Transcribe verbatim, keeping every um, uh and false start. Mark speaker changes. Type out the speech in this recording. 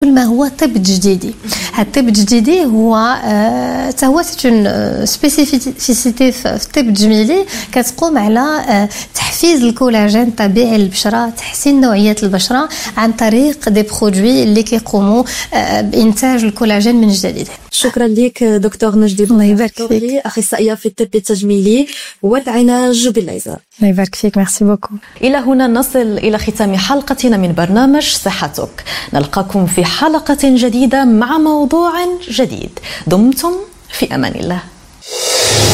Speaker 1: ما هو الطب التجديدي. الطب التجديدي هو حتى هو اون سبيسيفيسيتي في الطب التجميلي كتقوم على تحفيز الكولاجين الطبيعي للبشره، تحسين نوعيه البشره عن طريق دي برودوي اللي كيقوموا بانتاج الكولاجين من جديد.
Speaker 2: شكرا لك دكتور نجدي،
Speaker 1: الله يبارك فيك،
Speaker 2: اخصائيه في الطب التجميلي والعناج بالليزر.
Speaker 1: الله يبارك فيك، ميرسي بوكو.
Speaker 2: الى هنا نصل الى ختام حلقتنا من برنامج صحتك. نلقاكم في حلقه جديده مع موضوع جديد. دمتم في امان الله.